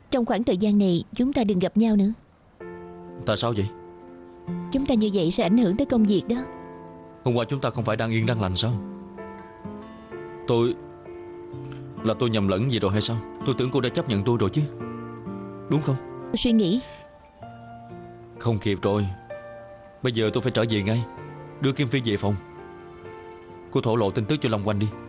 Trong khoảng thời gian này chúng ta đừng gặp nhau nữa. Tại sao vậy? Chúng ta như vậy sẽ ảnh hưởng tới công việc đó. Hôm qua chúng ta không phải đang yên đang lành sao? Tôi nhầm lẫn gì rồi hay sao? Tôi tưởng cô đã chấp nhận tôi rồi chứ, đúng không? Suy nghĩ. Không kịp rồi. Bây giờ tôi phải trở về ngay, đưa Kim Phi về phòng. Cô thổ lộ tin tức cho Long Quanh đi.